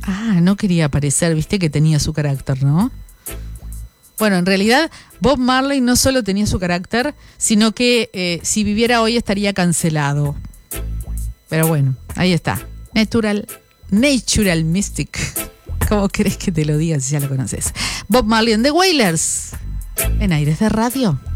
Ah, no quería aparecer, viste que tenía su carácter, ¿no? Bueno, en realidad Bob Marley no solo tenía su carácter, sino que si viviera hoy estaría cancelado. Pero bueno, ahí está. Natural Mystic. ¿Cómo querés que te lo diga si ya lo conoces? Bob Marley and the Wailers. En Aires de Radio.